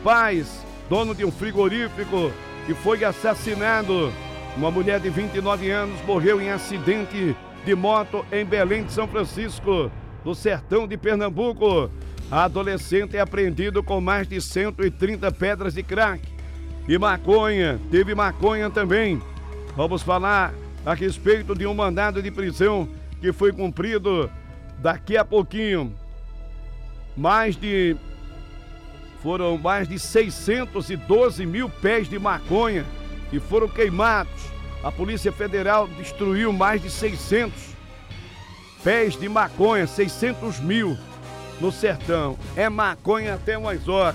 rapaz, dono de um frigorífico, que foi assassinado. Uma mulher de 29 anos morreu em acidente de moto em Belém de São Francisco, no sertão de Pernambuco. A adolescente é apreendido com mais de 130 pedras de crack. E maconha, teve maconha também. Vamos falar a respeito de um mandado de prisão que foi cumprido daqui a pouquinho. Foram mais de 612 mil pés de maconha que foram queimados. A Polícia Federal destruiu mais de 600 pés de maconha, 600 mil no sertão. É maconha até umas horas.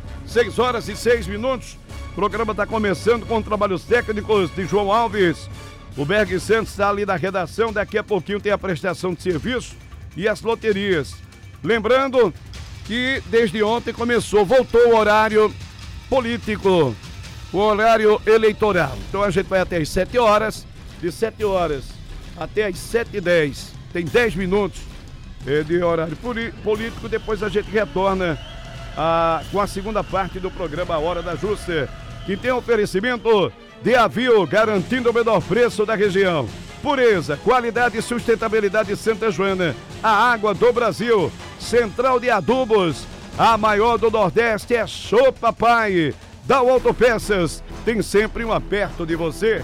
6h06. O programa está começando com trabalhos técnicos de João Alves. O Berg Santos está ali na redação. Daqui a pouquinho tem a prestação de serviço e as loterias. Lembrando que desde ontem voltou o horário político, o horário eleitoral. Então a gente vai até as 7 horas, de 7 horas até as 7h10. Tem 10 minutos de horário político. Depois a gente retorna com a segunda parte do programa Hora da Justa, que tem oferecimento de Avil, garantindo o menor preço da região. Pureza, qualidade e sustentabilidade Santa Joana, a água do Brasil. Central de Adubos, a maior do Nordeste é Show Papai. Dal Autopeças, tem sempre um perto de você.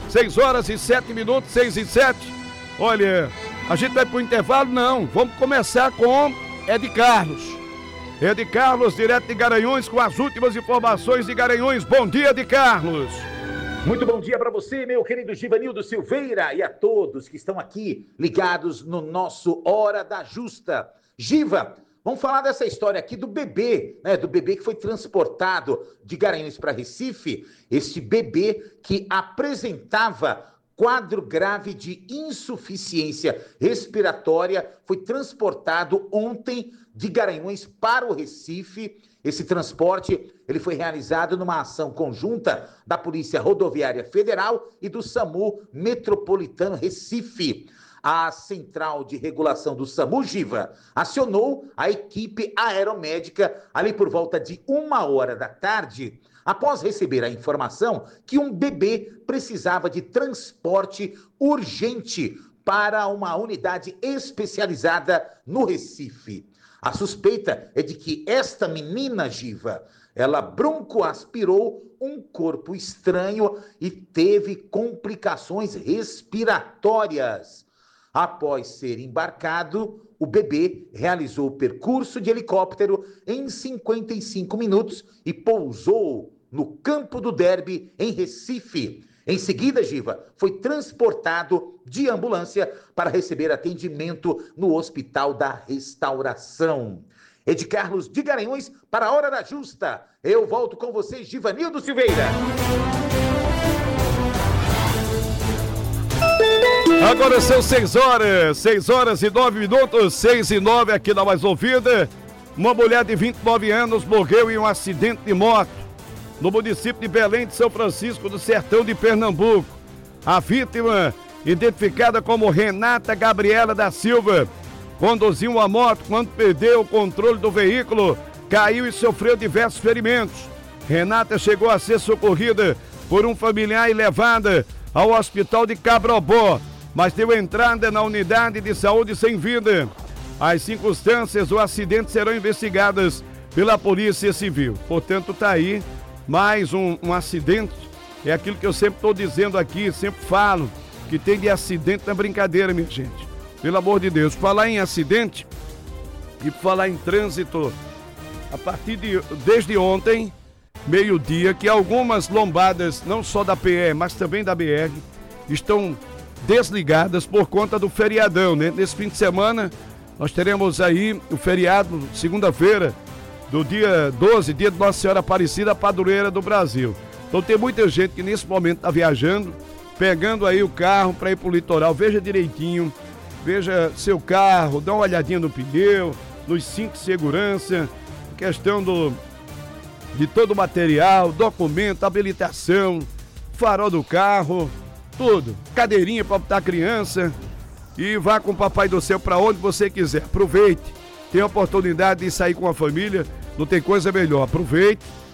6h07, 6h07. Olha, a gente vai pro intervalo? Não, vamos começar com Ed Carlos. Ed Carlos, direto de Garanhuns, com as últimas informações de Garanhuns. Bom dia, Ed Carlos. Muito bom dia para você, meu querido Givanildo Silveira, e a todos que estão aqui ligados no nosso Hora da Justa. Giva, vamos falar dessa história aqui do bebê, né? Do bebê que foi transportado de Garanhuns para Recife. Este bebê que apresentava quadro grave de insuficiência respiratória foi transportado ontem de Garanhuns para o Recife. Esse transporte ele foi realizado numa ação conjunta da Polícia Rodoviária Federal e do SAMU Metropolitano Recife. A Central de Regulação do SAMU, Giva, acionou a equipe aeromédica ali por volta de 13h, após receber a informação que um bebê precisava de transporte urgente para uma unidade especializada no Recife. A suspeita é de que esta menina, Giva, ela broncoaspirou um corpo estranho e teve complicações respiratórias. Após ser embarcado, o bebê realizou o percurso de helicóptero em 55 minutos e pousou no Campo do Derby, em Recife. Em seguida, Giva, foi transportado de ambulância para receber atendimento no Hospital da Restauração. Ed Carlos de Garanhuns para a Hora da Justa. Eu volto com você, Givanildo Silveira. Agora são 6h09, 6h09 aqui na Mais Ouvida. Uma mulher de 29 anos morreu em um acidente de moto no município de Belém de São Francisco, do sertão de Pernambuco. A vítima, identificada como Renata Gabriela da Silva, conduziu uma moto quando perdeu o controle do veículo, caiu e sofreu diversos ferimentos. Renata chegou a ser socorrida por um familiar e levada ao hospital de Cabrobó, mas deu entrada na unidade de saúde sem vida. As circunstâncias do acidente serão investigadas pela Polícia Civil. Portanto, está aí mais um acidente. É aquilo que eu sempre estou dizendo aqui, sempre falo, que tem de acidente na brincadeira, minha gente. Pelo amor de Deus, falar em acidente e falar em trânsito, a partir desde ontem, meio-dia, que algumas lombadas, não só da PE, mas também da BR, estão desligadas por conta do feriadão, né? Nesse fim de semana, nós teremos aí o feriado, segunda-feira, do dia 12, dia de Nossa Senhora Aparecida, padroeira do Brasil. Então tem muita gente que nesse momento está viajando, pegando aí o carro para ir para o litoral. Veja direitinho, veja seu carro, dá uma olhadinha no pneu, nos cintos de segurança, questão de todo o material, documento, habilitação, farol do carro, tudo, cadeirinha para botar a criança, e vá com o Papai do Céu para onde você quiser. Aproveite, tem a oportunidade de sair com a família, não tem coisa melhor. Aproveite,